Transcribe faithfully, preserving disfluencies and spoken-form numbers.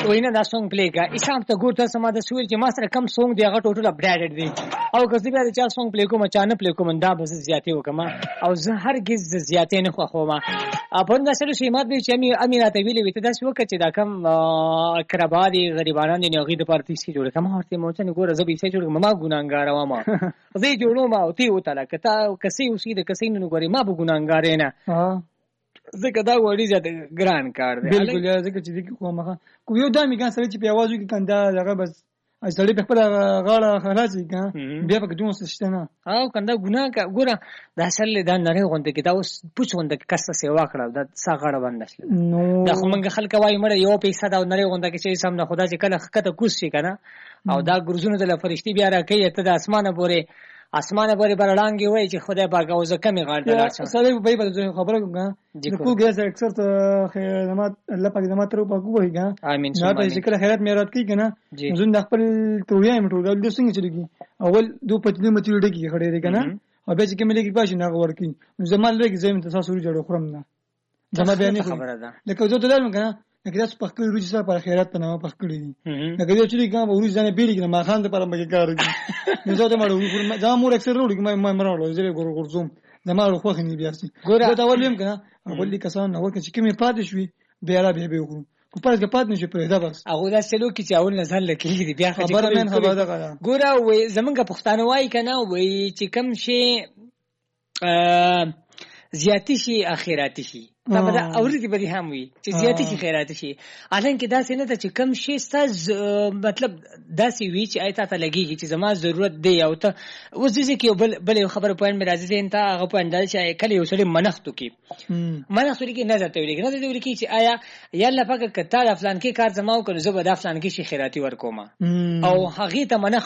وینه دا سونګ پلی کا اسام ته ګور تاسو ما د سویل چې ما سره کم سونګ دی هغه ټوټل اپډیټډ دی او که زه بیا د چا سونګ پلی کوم چا نه پلی کوم دا به زیاتې وکم او زه هرگز زیاتې نه خوښوم. په دا سره شیمات به چې امي اميراته ویلې وي ته دا څه وکړه چې دا کم کربا دي غریبانان دي نوغي د پارتي سي جوړ کما هرته مو ته ګوره زه به سي جوړ ما ګونانګار و ما زه جوړو ما او تی وته لا کته کسي اوسې د کسي نه ګوري ما به ګونانګار نه زکه دا وړي زده ګران کار دی. بالکل زکه چې دغه کومه کو یو دامي ګان سره چې په आवाज کې کنده دغه بس سړی په خپل غاړه خلاصي کا بیا په دوه سشته نه او کنده ګناه کا ګوره دا اصل دا نری غونډه کې دا اوس پوښ غونډه کې کسه سیوا کړو دا سا غړ باندې نو دا خو موږ خلک وای مړ یو پیسې دا نری غونډه کې چې سم نه خدا چې کله خکته کوس شي کنه او دا ګرځونه د فرشتي بیا راکې ته د اسمانه پورې اسمانه پورې برلانګي وای چې خدای پاک او زکه می غړ دلاشه سړی په په خبره کوم د کو ګیس اکثر ته خدمات الله پاک دمات رو پاک وایګا امين نو ته ذکر خیرات میرات کی کنه زون د خپل تویا مټول د څنګه چلیږي اول دو پتلی متری ډکی خړې دي کنه او به چې کومې کې پاش نه ورکی زمال لګي زمين ته تاسو جوړ خورم نه زما بیان خبره ده لکه زه ته لرم کنه لکه تاسو په خپل روزي سره پر خیرات نه په خپل دي لکه یو چې کوم روزي ځنه بیل کې ما خان ته پر مګه کار دي نو زه ته مړو ځم مور اکثر وروړي ما ما مرالو زه ګور ګورزوم زما خو خني بیا سي زه دا ولیم کنه اول کسان نو کې چې کومې پاتې شوي بیا را به به وګورم کو پرځ پات نشي پرې دا بس هغه دا سلو کې چې اول نظر لکې بیا خبره من خبره ده ګوره وې زمونږ پښتانه وای کنه وې چې کم شي زیاتی شي اخیراتی شي دا به اورې به هم وي چې زیاتی شي خیراتی شي الان کې دا څنګه ته چې کم شي ستاسو مطلب دا سی وی چې آیت ته لګيږي چې زما ضرورت دی او ته اوس دې کې بل بل خبره پوینټ مې راځي ته انت هغه پوینټ دا چې کله یو سړي منښتو کې منښتو کې نه ځته ویل کې نه دې ویل کې چې آیا یا الله پاک کته د فلان کې کار زما او کړو زه به د فلان کې شي خیراتی ورکوم او هغه ته منښ